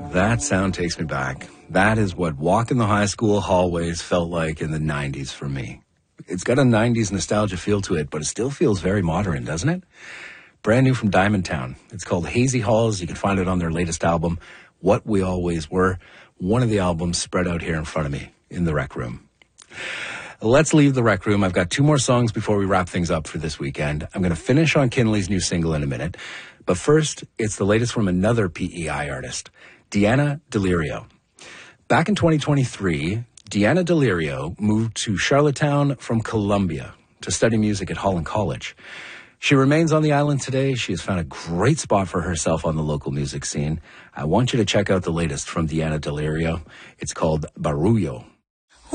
That sound takes me back. That is what walking the high school hallways felt like in the 90s for me. It's got a 90s nostalgia feel to it, but it still feels very modern, doesn't it? Brand new from Diamond Town. It's called Hazy Halls. You can find it on their latest album, What We Always Were. One of the albums spread out here in front of me in the Rec Room. Let's leave the Rec Room. I've got two more songs before we wrap things up for this weekend. I'm going to finish on Kinley's new single in a minute. But first, it's the latest from another PEI artist, Deanna Delirio. Back in 2023, Deanna Delirio moved to Charlottetown from Columbia to study music at Holland College. She remains on the island today. She has found a great spot for herself on the local music scene. I want you to check out the latest from Deanna Delirio. It's called Barullo.